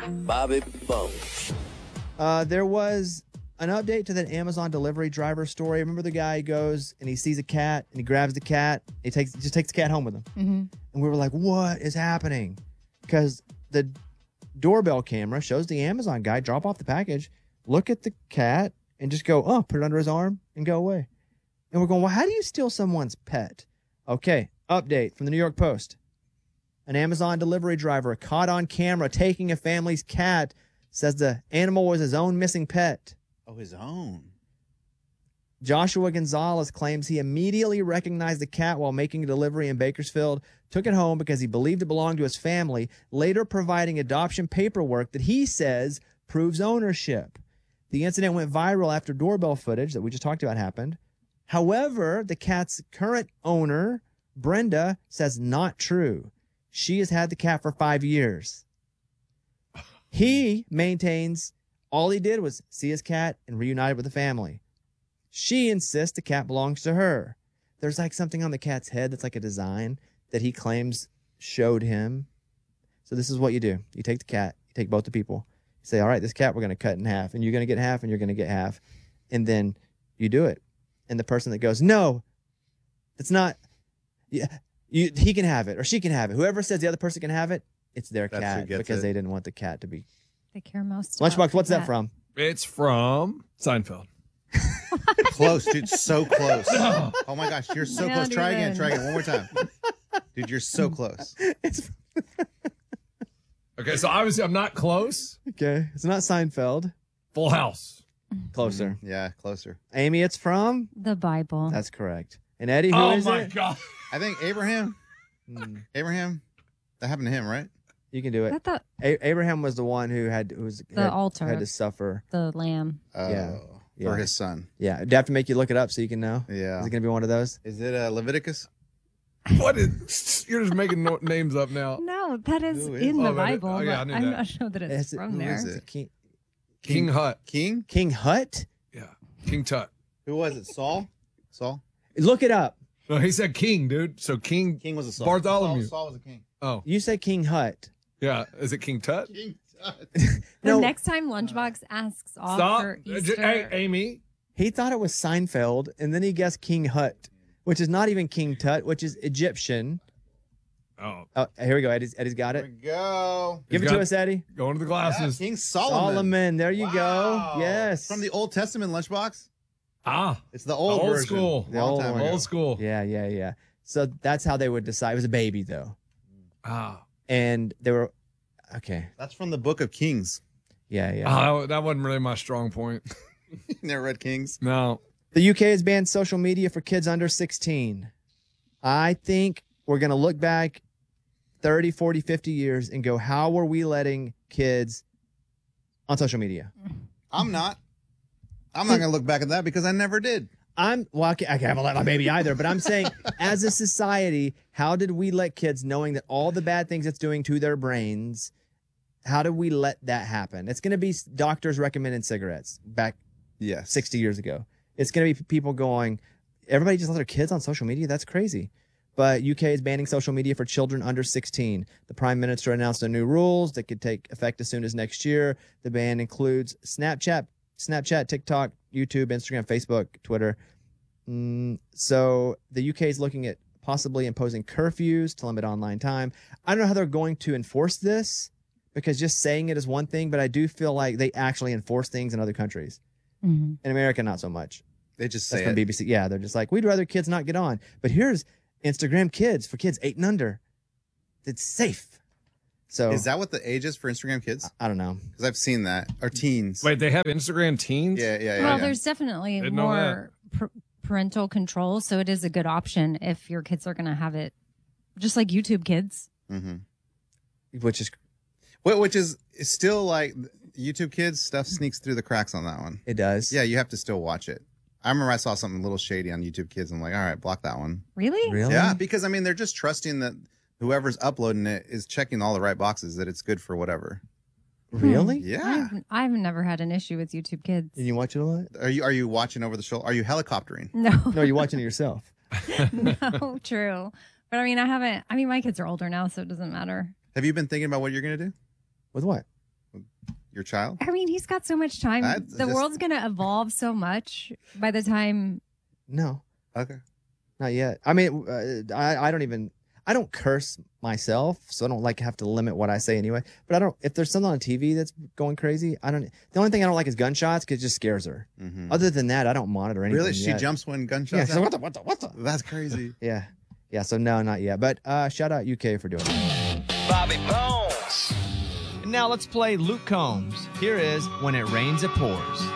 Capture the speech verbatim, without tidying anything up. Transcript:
Bobby Bones. Uh, there was an update to that Amazon delivery driver story. Remember the guy who goes and he sees a cat and he grabs the cat. He takes just takes the cat home with him. Mm-hmm. And we were like, what is happening? Because the doorbell camera shows the Amazon guy drop off the package, look at the cat, and just go, oh, put it under his arm and go away. And we're going, well, how do you steal someone's pet? Okay, update from the New York Post. An Amazon delivery driver caught on camera taking a family's cat, says the animal was his own missing pet. Oh, his own. Joshua Gonzalez claims he immediately recognized the cat while making a delivery in Bakersfield, took it home because he believed it belonged to his family, later providing adoption paperwork that he says proves ownership. The incident went viral after doorbell footage that we just talked about happened. However, the cat's current owner, Brenda, says not true. She has had the cat for five years. He maintains all he did was see his cat and reunited with the family. She insists the cat belongs to her. There's like something on the cat's head that's like a design that he claims showed him. So this is what you do. You take the cat, you take both the people. You say, all right, this cat we're going to cut in half, and you're going to get half, and you're going to get half. And then you do it. And the person that goes, no, it's not, yeah, you, he can have it, or she can have it. Whoever says the other person can have it, it's their That's who cat gets because it. they didn't want the cat to be. They care most. Lunchbox, about what's that cat. from? It's from Seinfeld. Close, dude. So close. Oh my gosh, you're so Not close. Try again. even. Try again. One more time. Dude, you're so close. It's Okay, so obviously I'm not close. okay. It's not Seinfeld. Full House. Closer. Yeah, closer. Amy, it's from? The Bible. That's correct. And Eddie, who Oh is my it? god. I think Abraham. Mm, Abraham. That happened to him, right? you can do I it. thought A- Abraham was the one who had who was The had, altar. had to suffer. the lamb. Oh, Yeah. for Yeah. his son. Yeah. Do I have to make you look it up so you can know? Yeah. Is it going to be one of those? Is it uh, Leviticus? What is you're just making no, names up now. No, that is Who is in it? the Oh, that is- Bible. oh, yeah, I but knew I'm that. not sure that it's Is it- from who there. is it? King, King Hut. King? King Hut? Yeah. King Tut. Who was it? Saul? Saul? Look it up. No, he said King, dude. So King. King was a Saul. Bartholomew. Saul, Saul was a king. Oh, You say King Hut. yeah. Is it King Tut? King Tut. The No. next time Lunchbox asks off Stop. for Uh, Easter, j- Hey, Amy. He thought it was Seinfeld, and then he guessed King Hut, which is not even King Tut, which is Egyptian. Oh, Oh, here we go. Eddie's, Eddie's got There it. we go. Give He's it to got- us, Eddie. going to the Yeah, glasses. King Solomon. Solomon. There you Wow. go. Yes. From the Old Testament lunchbox? Ah, It's the old, Old version. school. The Long old time one. ago. old school. Yeah, yeah, yeah. So that's how they would decide. It was a baby, though. Ah, And they were, okay. That's from the Book of Kings. Yeah, yeah. Ah, that wasn't really my strong point. Never read Kings. No. The U K has banned social media for kids under sixteen. I think we're going to look back thirty, forty, fifty years and go, how were we letting kids on social media? I'm not. I'm not going to look back at that because I never did. I'm, well, I can't, I can't let my baby either, but I'm saying as a society, how did we let kids, knowing that all the bad things it's doing to their brains, how did we let that happen? It's going to be doctors recommending cigarettes back Yes. sixty years ago. It's going to be people going, everybody just let their kids on social media? That's crazy. But U K is banning social media for children under sixteen. The Prime Minister announced the new rules that could take effect as soon as next year. The ban includes Snapchat, Snapchat, TikTok, YouTube, Instagram, Facebook, Twitter. Mm, so the U K is looking at possibly imposing curfews to limit online time. I don't know how they're going to enforce this because just saying it is one thing, but I do feel like they actually enforce things in other countries. Mhm. In America, not so much. They just That's say from it. B B C. Yeah, they're just like, we'd rather kids not get on. But here's Instagram Kids for kids eight and under. It's safe. So Is that what the age is for Instagram kids? I don't know. Because I've seen that. Or teens. Wait, they have Instagram teens? Yeah, yeah, yeah. well, yeah. there's definitely Didn't know more pr- parental control, so it is a good option if your kids are going to have it, just like YouTube Kids. Mm-hmm. Which is, Which is it's still like YouTube Kids stuff sneaks through the cracks on that one. it does. Yeah, you have to still watch it. I remember I saw something a little shady on YouTube Kids. I'm like, all right, block that one. Really? Really? Yeah, because I mean, they're just trusting that whoever's uploading it is checking all the right boxes, that it's good for whatever. Really? Yeah. I've, I've never had an issue with YouTube Kids. And you watch it a lot? Are you are you watching over the shoulder? Are you helicoptering? No, No, you're watching it yourself. no, true. But I mean, I haven't. I mean, my kids are older now, so it doesn't matter. Have you been thinking about what you're gonna do? With what? Your child? I mean, he's got so much time. That's the just- world's going to evolve so much by the time. No, Okay. not yet. I mean, uh, I, I don't even, I don't curse myself, so I don't like have to limit what I say anyway. But I don't, if there's something on T V that's going crazy, I don't, the only thing I don't like is gunshots because it just scares her. Mhm. Other than that, I don't monitor anything. Really? She yet. jumps when Yeah, gunshots she's like, happen? what the, what the, what the? That's crazy. Yeah. Yeah, so no, not yet. But uh, shout out U K for doing it. Bobby Bones. And now let's play Luke Combs. Here is When It Rains, It Pours.